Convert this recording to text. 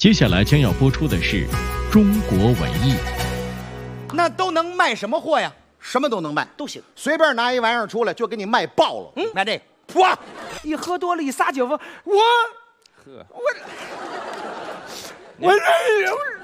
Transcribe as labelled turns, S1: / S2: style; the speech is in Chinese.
S1: 接下来将要播出的是中国文艺。
S2: 那都能卖什么货呀？
S3: 什么都能卖，
S2: 都行。
S3: 随便拿一玩意儿出来就给你卖爆了。
S2: 卖这个，
S3: 哇，
S2: 一喝多了，一撒酒疯，我这